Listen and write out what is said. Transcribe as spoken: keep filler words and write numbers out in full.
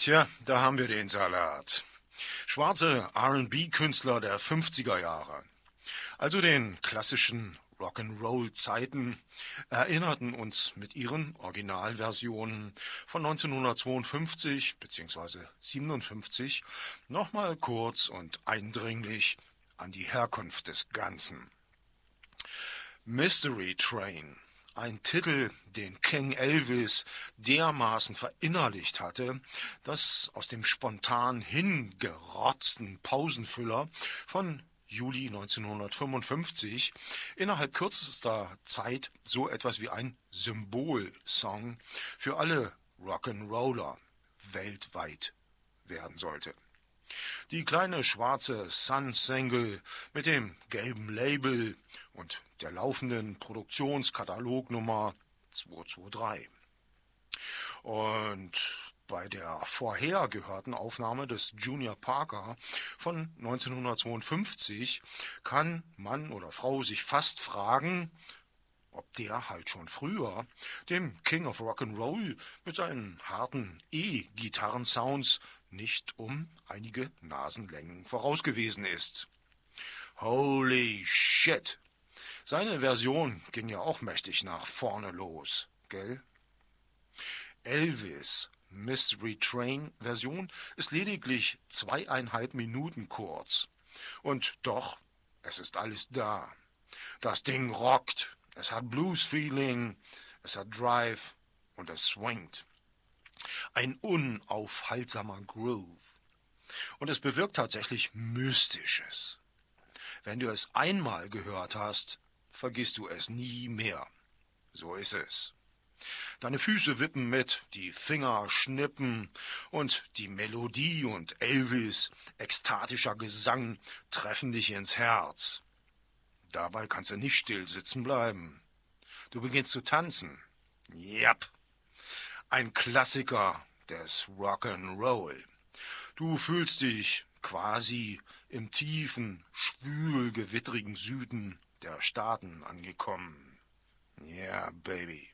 Tja, da haben wir den Salat. Schwarze R und B-Künstler der fünfziger Jahre, also den klassischen Rock'n'Roll-Zeiten, erinnerten uns mit ihren Originalversionen von neunzehnhundertzweiundfünfzig bzw. siebenundfünfzig nochmal kurz und eindringlich an die Herkunft des Ganzen. Mystery Train, ein Titel, den King Elvis dermaßen verinnerlicht hatte, dass aus dem spontan hingerotzten Pausenfüller von Juli neunzehnhundertfünfundfünfzig innerhalb kürzester Zeit so etwas wie ein Symbolsong für alle Rock'n'Roller weltweit werden sollte. Die kleine schwarze Sun-Single mit dem gelben Label und der laufenden Produktionskatalognummer zweihundertdreiundzwanzig. Und bei der vorher gehörten Aufnahme des Junior Parker von neunzehnhundertzweiundfünfzig kann Mann oder Frau sich fast fragen, ob der halt schon früher dem King of Rock'n'Roll mit seinen harten E-Gitarrensounds nicht um einige Nasenlängen voraus gewesen ist. Holy shit! Seine Version ging ja auch mächtig nach vorne los, gell? Elvis' Mystery Train Version ist lediglich zweieinhalb Minuten kurz. Und doch, es ist alles da. Das Ding rockt, es hat Blues-Feeling, es hat Drive und es swingt. Ein unaufhaltsamer Groove. Und es bewirkt tatsächlich Mystisches. Wenn du es einmal gehört hast, vergisst du es nie mehr. So ist es. Deine Füße wippen mit, die Finger schnippen und die Melodie und Elvis' ekstatischer Gesang treffen dich ins Herz. Dabei kannst du nicht still sitzen bleiben. Du beginnst zu tanzen. Jap. Ein Klassiker des Rock'n'Roll. Du fühlst dich quasi im tiefen, schwül gewittrigen Süden der Staaten angekommen. Ja, Baby.